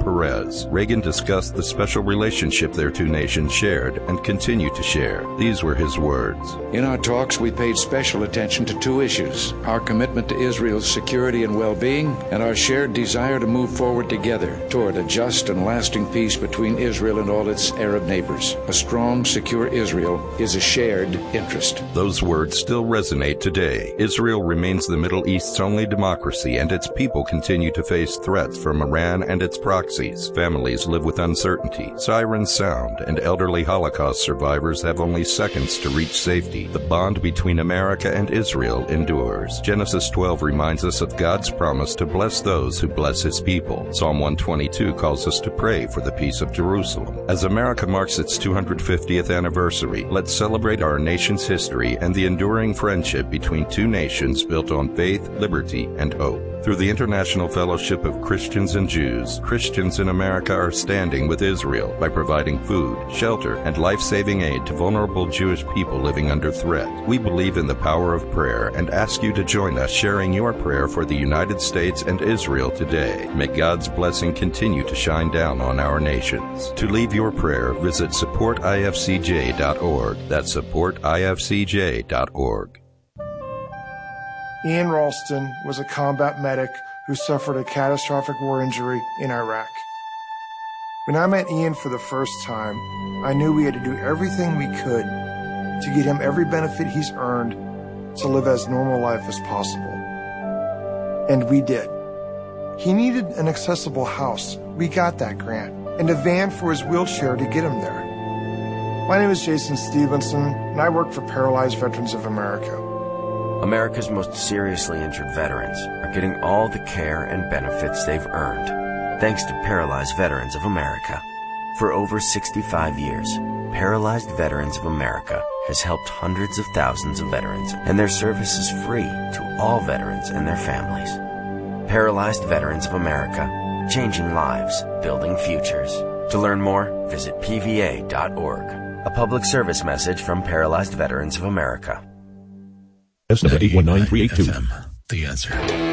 Perez. Reagan discussed the special relationship their two nations shared and continue to share. These were his words. In our talks, we paid special attention to two issues: our commitment to Israel's security and well-being, and our shared desire to move forward together toward a just and lasting peace between Israel and all its Arab neighbors. A strong, secure Israel is a shared interest. Those words still resonate today. Israel remains the Middle East's only democracy, and its people continue to face threats from Iran and its proxies. Families live with uncertainty. Sirens sound, and elderly Holocaust survivors have only seconds to reach safety. The bond between America and Israel endures. Genesis 12 reminds us of God's promise to bless those who bless his people. Psalm 122 calls us to pray for the peace of Jerusalem. As America marks its 250th anniversary, let's celebrate our nation's history and the enduring friendship between two nations built on faith, liberty, and hope. Through the International Fellowship of Christians and Jews, Christians in America are standing with Israel by providing food, shelter, and life-saving aid to vulnerable Jewish people living under threat. We believe in the power of prayer and ask you to join us sharing your prayer for the United States and Israel today. May God's blessing continue to shine down on our nations. To leave your prayer, visit supportifcj.org. That's supportifcj.org. Ian Ralston was a combat medic who suffered a catastrophic war injury in Iraq. When I met Ian for the first time, I knew we had to do everything we could to get him every benefit he's earned to live as normal life as possible. And we did. He needed an accessible house. We got that grant. And a van for his wheelchair to get him there. My name is Jason Stevenson, and I work for Paralyzed Veterans of America. America's most seriously injured veterans are getting all the care and benefits they've earned, thanks to Paralyzed Veterans of America. For over 65 years, Paralyzed Veterans of America has helped hundreds of thousands of veterans, and their service is free to all veterans and their families. Paralyzed Veterans of America, changing lives, building futures. To learn more, visit pva.org. A public service message from Paralyzed Veterans of America. Estimate 819382. The answer.